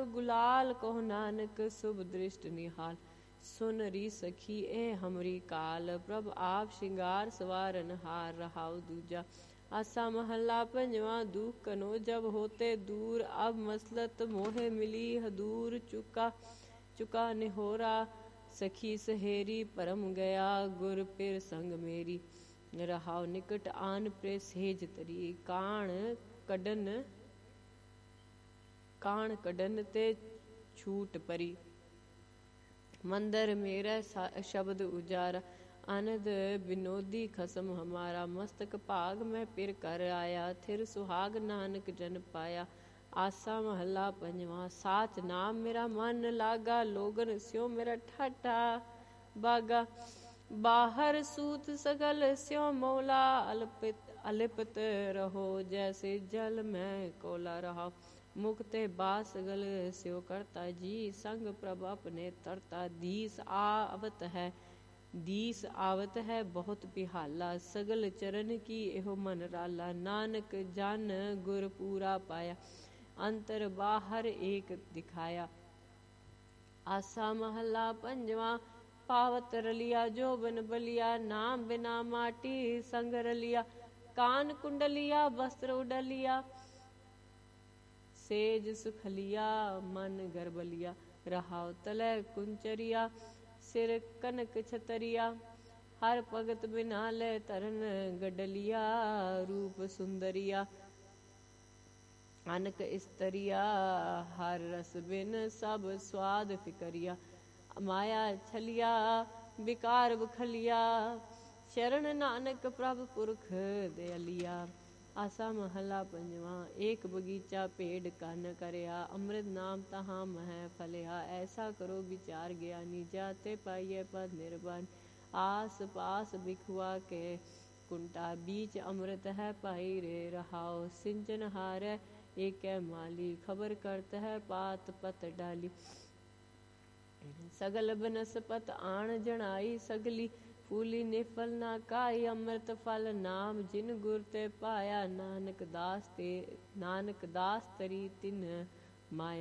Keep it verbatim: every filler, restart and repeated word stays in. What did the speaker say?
गुलाल कहो नानक शुभ दृष्ट निहाल। सुन री सखी ए हमरी काल प्रभ आप श्रृंगार सवारन हार रहाउ दूजा। आसा महला पंजवा दुख कनो जब होते दूर अब मसलत मोहे मिली हदूर। चुका चुका निहोरा सखी सहेरी परम गया गुर पिर संग मेरी। रहाउ निकट आन प्रे सेज तरी कान कडन कान कडन ते छूट परी। मंदिर मेरा शब्द उजारा आनंद विनोदी खसम हमारा। मस्तक भाग में पिर कर आया थिर सुहाग नानक जन पाया। आसा महला पंजवा साच नाम मेरा मन लागा लोगन स्यो मेरा ठाठा बागा। बाहर सूत सगल स्यो मौला अल्पित अलिपत रहो जैसे जल में कोला रहा। मुक्ते बासगल स्यो करता जी संग प्रभ अपने तरता। दीस आवत है दीस आवत है बहुत बिहाला सगल चरण की एहो मन राला। नानक जन गुर पूरा पाया अंतर बाहर एक दिखाया। आसा महला पंजवा पावत रलिया जोबन बलिया नाम बिना माटी संग रलिया। कान कुंडलिया वस्त्र उडलिया सेज सुखलिया मन गर्बलिया। रहाव तले कुंचरिया सिर कनक छतरिया। हर भगत बिना ले तरन गडलिया रूप सुंदरिया। अनक स्तरिया हर रस बिन सब स्वाद फिकरिया। माया छलिया विकार बखलिया शरण नानक प्रभ पुरख दयालिया। आसा महला पंजवा एक बगीचा पेड़ कन करया अमृत नाम तहाँ मह फलया। ऐसा करो विचार ज्ञानी जाते पाइये पद निर्वाण। आस पास बिखुआ के कुंटा बीच अमृत है पाई रे। रहाओ सिंचन हार एक माली खबर करत है पात पत डाली। सगल बनस्पत आण जनाई सगली फूली निफल ना काई। अमृत फल नाम जिन गुर ते पाया नानक दास ते नानक दास तरी तिन माया।